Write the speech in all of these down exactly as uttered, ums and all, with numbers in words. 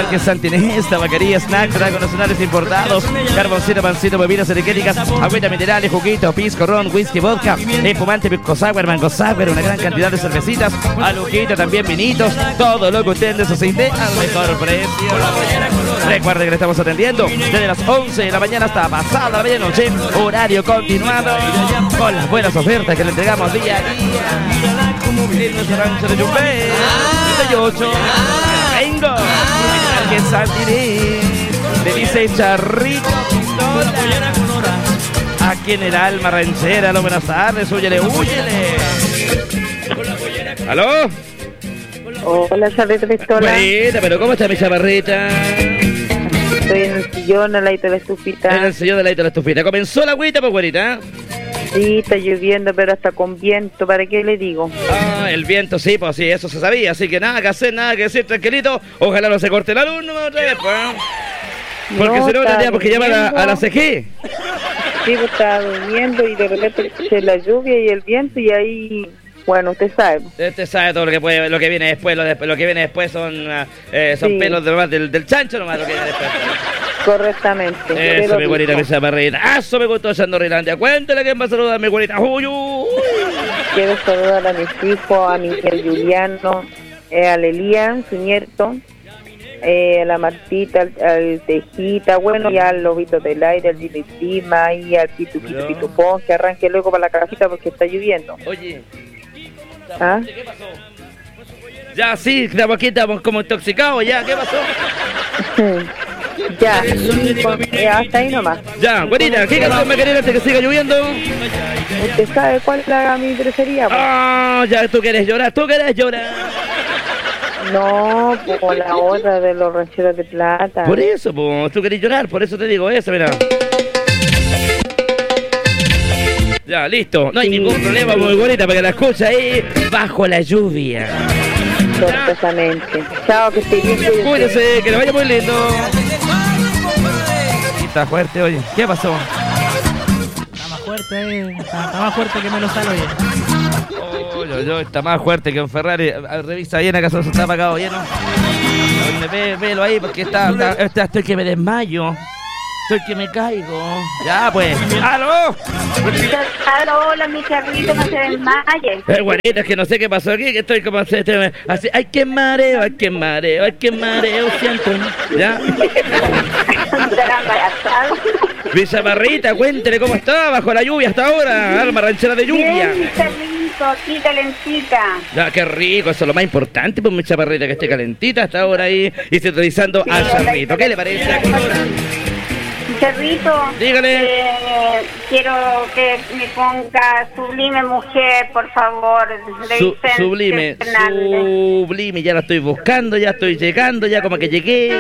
Parque Santinés, tabaquería, snack, tragos nacionales importados, carboncito, pancito, bebidas energéticas, agüita minerales, juguitos, pisco, ron, whisky, vodka, espumante, pisco sour, mango sour, una gran cantidad de cervecitas, aluquita, también vinitos, todo lo que usted necesite al mejor precio. Recuerde que le estamos atendiendo desde las once de la mañana hasta pasada la medianoche, horario continuado, con las buenas ofertas que le entregamos día a día. En nuestro rancho de Yumbé, treinta y ocho, vengo, que Santinés, le dice Charrito Pistola. Aquí en el alma ranchera, lo buenas tardes, huyele, huyele. ¿Aló? Hola, Charrito Pistola. Buenita, pero ¿cómo está mi chaparrita? Estoy en el sillón, al lado de la estufita. En el sillón del lado de la estufita. ¿Comenzó la agüita, pues, güerita? Sí, está lloviendo, pero hasta con viento, ¿para qué le digo? Ah, el viento, sí, pues sí, eso se sabía. Así que nada que hacer, nada que decir, tranquilito. Ojalá no se corte la luz, no otra vez, pues. Porque No, si no, está tendríamos que llamar a, a la C G. Sí, pues estaba durmiendo y de repente escuché la lluvia y el viento y ahí, bueno, usted sabe. Usted sabe todo lo que puede, lo que viene después, lo, de, lo que viene después son, uh, eh, son Sí. pelos de, del, del chancho nomás lo que viene después. Correctamente. Eso, mi güerita, mi dijo. chaparrita. Eso me gustó esa Norrilandia. Cuéntale quién va a saludar, mi güerita. Uy, uy. Quiero saludar a mis hijos, a Miguel Juliano, eh, a Lelian, su nieto, eh, a la Martita, al, al Tejita, bueno, y al Lobito del Aire, al Jimmy Prima, y al Pitu Pitu No. Pitu Pon, que arranque luego para la casita porque está lloviendo. Oye. ¿Ah? ¿Qué pasó? Ya, sí, estamos aquí, estamos como intoxicados, ya, ¿qué pasó? Ya, y con- eh, hasta ahí nomás. Ya, güerita, ¿qué canción me querés antes que siga lloviendo? ¿Usted sabe cuál es la, mi preferida? po? Ah, ya, tú querés llorar, tú querés llorar. No, por la otra de los rancheros de plata. Por eso, pues, tú querés llorar, por eso te digo eso, mira. Ya, listo, no hay Sí. ningún problema, muy bonita, para que la escucha ahí, bajo la lluvia. Sorpresamente. Chao, que esté bien. cuídese. Cuídese, que le vaya muy lindo. Está fuerte, oye, ¿qué pasó? Está más fuerte, eh. Está, está más fuerte que me lo sale, oye. Oye, oye, está más fuerte que un Ferrari. A- Revisa bien, acaso está apagado lleno. Ve, velo ahí, porque está, está, está- estoy que me desmayo. Estoy que me caigo. Ya, pues. ¡Aló! Claro, hola, mi charrito, no se desmaye. Eh, güerita, es que no sé qué pasó aquí, que estoy como así, este, así, ay, qué mareo, ay, qué mareo, ay, qué mareo, siento, ¿ya? Estará embarazado. Mi chaparrita, cuéntele cómo está bajo la lluvia hasta ahora, alma ranchera de lluvia. Bien, charrito, aquí calentita. Ya, qué rico, eso es lo más importante, pues mi chaparrita, que esté calentita hasta ahora ahí y sintonizando al charrito. ¿Qué le parece? Charrito, Dígale. eh, quiero que me ponga Sublime Mujer, por favor, de Su- Vicente sublime, Fernández. sublime, ya la estoy buscando, ya estoy llegando, ya como que llegué.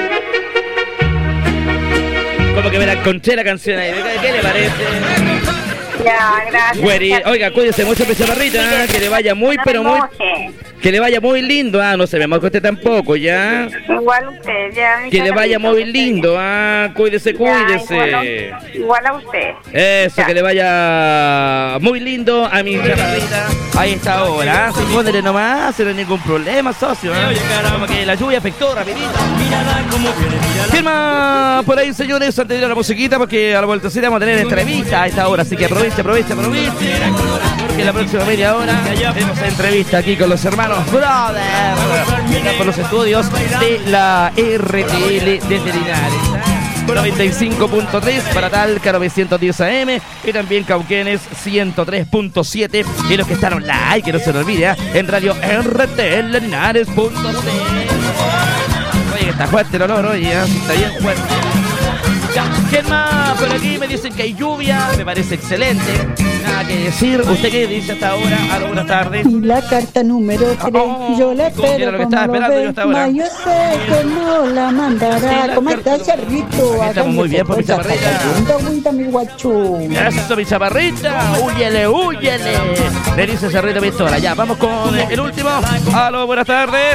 Como que me la encontré la canción ahí, ¿qué le parece? Ya, gracias. Güeri, Charrito. oiga, cuídese mucho, mi chaparrita, que le vaya muy, No pero me muy, moje. que le vaya muy lindo, ah, no se me moje usted tampoco, ya. Igual usted, ya. mi Que le vaya charrito, muy usted. lindo, ah, cuídese, Ya, cuídese. igual a- Igual a usted. Eso, Ya. que le vaya muy lindo a mi chaparrita. Ahí está ahora, ¿ah? Sí, póndele nomás, no hay ningún problema, socio. ¿Ah? Como que la lluvia afectó rapidito. ¿Quién más por ahí, señores? Antes de ir a la musiquita, porque a la vueltecita vamos a tener entrevista a esta hora, así que aproveche, aproveche, aproveche. Porque la próxima media hora tenemos entrevista aquí con los hermanos Brother. Acá por los estudios de la R T L desde Linares. noventa y cinco punto tres para Talca, novecientos diez A M y también Cauquenes ciento tres punto siete y los que están online, que no se lo olvide, ¿eh? En radio R T L Linares punto c l. Oye, que está fuerte el olor, oye, ¿eh? Está bien fuerte. Ya, ¿quién más? Por aquí me dicen que hay lluvia, me parece excelente. Nada que decir. ¿Usted qué dice hasta ahora? Aló, buenas tardes. Y la carta número tres, Oh, yo la ¿cómo que era espero lo que como estaba lo esperando yo ves, hasta ahora? ma, yo sé que no la Sí, mandará. la ¿Cómo carta está, número- Charrito? Aquí estamos muy bien, por mi chaparrita. Agüita, mi guacho. Eso, mi chaparrita. Huyele, huyele. Le dice Cerrito Pistola. Ya, vamos con el último. Aló, buenas tardes.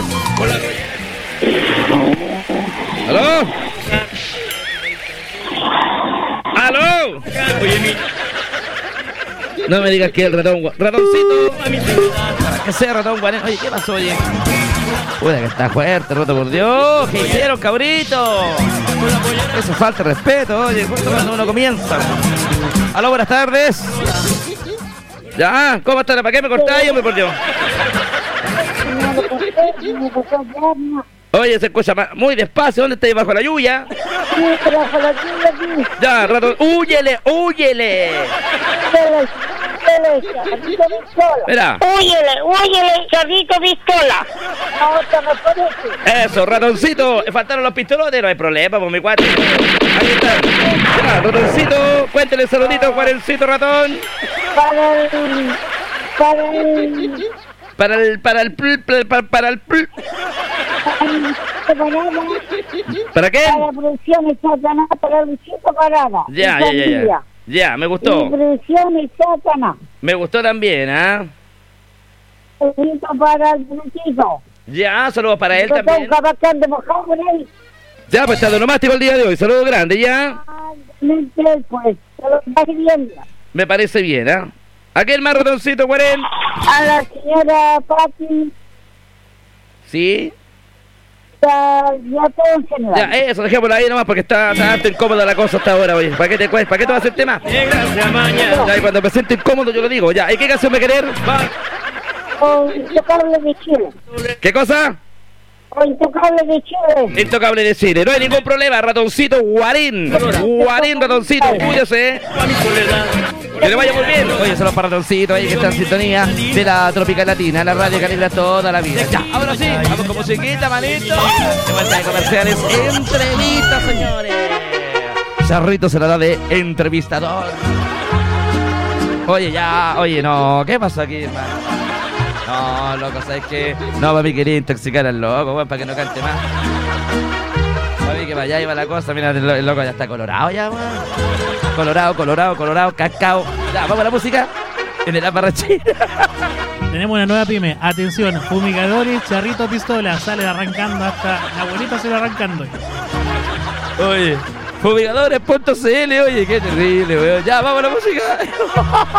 Aló. Aló. No me digas que el ratón, gua- ratoncito. Para que sea ratón guarén. Oye, ¿qué pasó, oye? Puta que está fuerte, roto por Dios. ¿Qué hicieron, cabrito? Eso es falta de respeto, oye, justo cuando uno comienza. Aló, buenas tardes. Ya, ¿cómo están? ¿Para qué me cortáis, hombre, por Dios? Oye, se escucha ma- muy despacio. ¿Dónde estáis? ¿Bajo la lluvia? Ya, rato. ¡Huyele, huyele! Mira. Huyele, huyele, Charrito Pistola. Eso, ratoncito. Faltaron los pistolotes, no hay problema, por mi cuate. Ahí está. Ya, ratoncito. Cuéntele el saludito, Juanencito ratón. Para el... Para el... Para el, para el, pl- pl- para, para el, pl- ¿Para qué? Para la producción de Satanás, para el Luisito Parada. Ya, ya, ya, ya. Ya, me gustó. Producción de Satanás. Me gustó también, ¿ah? Luisito para el Luisito. Ya, saludos para él también. Bastante mojado con él. Ya, pues está nomástico el día de hoy. Saludos grandes, ya. Pues, se lo está viendo. Me parece bien, ¿ah? Aquel más ratoncito, Guarén. A la señora Pati, Sí. ya, ya todo en general. Ya, eso, dejémoslo ahí nomás porque está, está harto incómoda la cosa hasta ahora, oye. ¿Para qué te cuesta? ¿Para qué te va a hacer tema? Gracias, mañana. Ya, y cuando me siento incómodo yo lo digo. Ya, ¿y qué canción me querer? O Intocable de Chile. ¿Qué cosa? O Intocable de Chile. Intocable de Chile. No hay ningún problema, ratoncito Guarín. Guarín, ratoncito, cuídese, ¿eh? Que le vaya muy bien. Oye, son los ratoncitos ahí que están en sintonía de la Tropical Latina, la radio que libra toda la vida. Ya, ahora sí, vamos con musiquita, manito. De vuelta de comerciales, entrevistas, señores. Charrito se la da de entrevistador. Oye, ya, oye, no, ¿qué pasó aquí, hermano? No, loco, ¿sabes qué? No, papi, quería intoxicar al loco, weón, para que no cante más. Papi, que para allá iba la cosa, mira, el, el loco ya está colorado ya, weón. Colorado, colorado, colorado, cacao. Ya, vamos a la música. En el aparrachín. Tenemos una nueva pyme. Atención, fumigadores, Charrito Pistola. Sale arrancando hasta... La abuelita sale arrancando. Oye, fumigadores punto c l, oye, qué terrible, weón. Ya, vamos a la música.